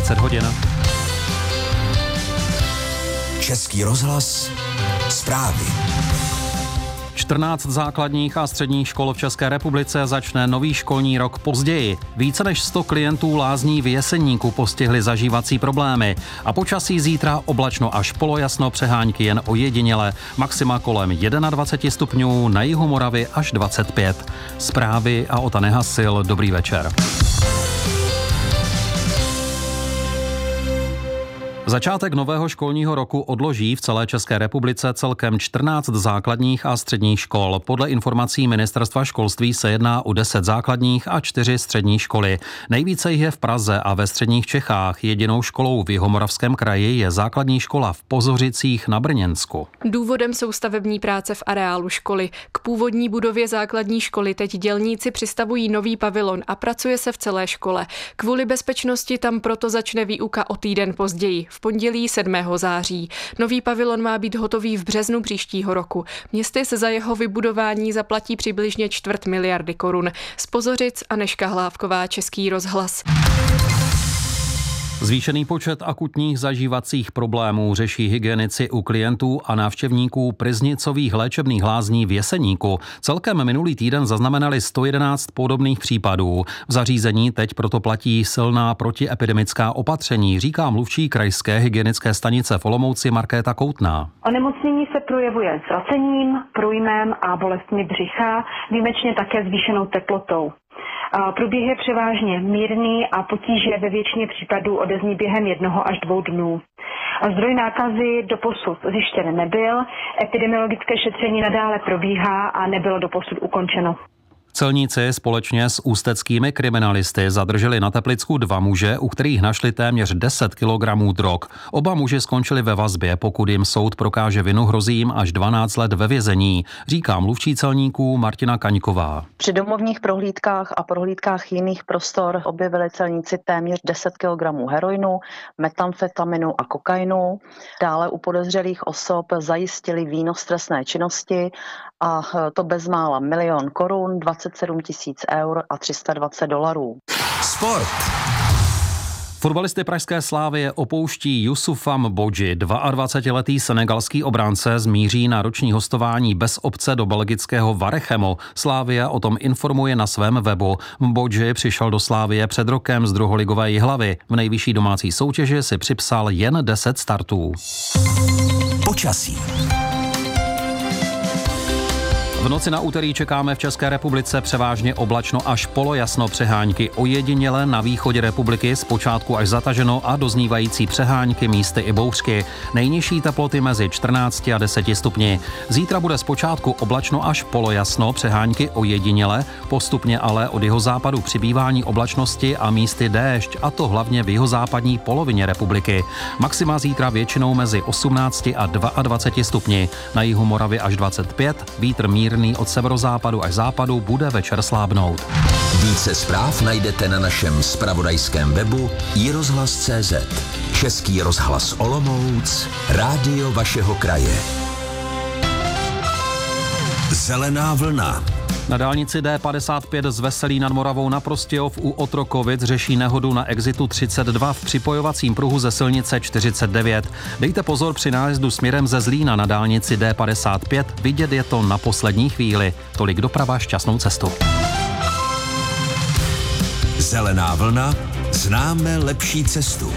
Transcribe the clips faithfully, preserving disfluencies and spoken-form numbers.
deset hodin. Český rozhlas, zprávy. čtrnáct základních a středních škol v České republice začne nový školní rok později. Více než sto klientů lázní v Jeseníku postihly zažívací problémy. A počasí zítra oblačno až polojasno, přehánky jen ojediněle. Maxima kolem dvacet jedna stupňů, na jihu Moravy až dvacet pět. Zprávy a Ota Nehasil, dobrý večer. Začátek nového školního roku odloží v celé České republice celkem čtrnáct základních a středních škol. Podle informací Ministerstva školství se jedná o deset základních a čtyři střední školy. Nejvíce jich je v Praze a ve středních Čechách. Jedinou školou v Jihomoravském kraji je základní škola v Pozořicích na Brněnsku. Důvodem jsou stavební práce v areálu školy. K původní budově základní školy teď dělníci přistavují nový pavilon a pracuje se v celé škole. Kvůli bezpečnosti tam proto začne výuka o týden později. V pondělí sedmého září. Nový pavilon má být hotový v březnu příštího roku. Město se za jeho vybudování zaplatí přibližně čtvrt miliardy korun. Z Pozořic Anežka Hlávková, Český rozhlas. Zvýšený počet akutních zažívacích problémů řeší hygienici u klientů a návštěvníků Pryznicových léčebných lázní v Jeseníku. Celkem minulý týden zaznamenali sto jedenáct podobných případů. V zařízení teď proto platí silná protiepidemická opatření, říká mluvčí krajské hygienické stanice v Olomouci Markéta Koutná. Onemocnění se projevuje zracením, průjmem a bolestmi břicha, výjimečně také zvýšenou teplotou. Průběh je převážně mírný a potíže ve většině případů odezní během jednoho až dvou dnů. Zdroj nákazy doposud zjištěn nebyl, epidemiologické šetření nadále probíhá a nebylo doposud ukončeno. Celníci společně s ústeckými kriminalisty zadrželi na Teplicku dva muže, u kterých našli téměř deset kilogramů drog. Oba muži skončili ve vazbě, pokud jim soud prokáže vinu, hrozí jim až dvanáct let ve vězení, říká mluvčí celníků Martina Kaňková. Při domovních prohlídkách a prohlídkách jiných prostor objevili celníci téměř deset kilogramů heroinu, metamfetaminu a kokainu. Dále u podezřelých osob zajistili výnos trestné činnosti, a to bezmála milion korun, dvacet sedm tisíc eur a tři sta dvacet dolarů. Sport. Fotbalisty pražské Slávie opouští Youssoufam Bodji. dvacetiletý senegalský obránce zmíří na roční hostování bez opce do belgického Varechemu. Slávia o tom informuje na svém webu. Bodji přišel do Slávie před rokem z druholigové Jihlavy. V nejvyšší domácí soutěži si připsal jen deset startů. Počasí. V noci na úterý čekáme v České republice převážně oblačno až polojasno, přehánky ojediněle, na východě republiky zpočátku až zataženo a doznívající přehánky, místy i bouřky. Nejnižší teploty mezi čtrnácti a deseti stupni. Zítra bude zpočátku oblačno až polojasno, přehánky ojediněle, postupně ale od jihozápadu přibývání oblačnosti a místy déšť, a to hlavně v jihozápadní polovině republiky. Maxima zítra většinou mezi osmnácti a dvaceti dvěma stupni. Na jihu Moravy až dvacet pět, vítr mírný od severozápadu až západu, bude večer slábnout. Více zpráv najdete na našem zpravodajském webu i rozhlas tečka cé zet. Český rozhlas Olomouc, rádio vašeho kraje. Zelená vlna. Na dálnici D padesát pět z Veselí nad Moravou na Prostějov u Otrokovic řeší nehodu na exitu třicet dva v připojovacím pruhu ze silnice čtyřicet devět. Dejte pozor při nájezdu směrem ze Zlína na dálnici D padesát pět, vidět je to na poslední chvíli. Tolik doprava, šťastnou cestu. Zelená vlna, známe lepší cestu.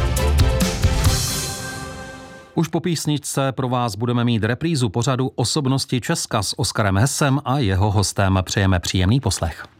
Už po písničce pro vás budeme mít reprízu pořadu Osobnosti Česka s Oskarem Hessem a jeho hostem. Přejeme příjemný poslech.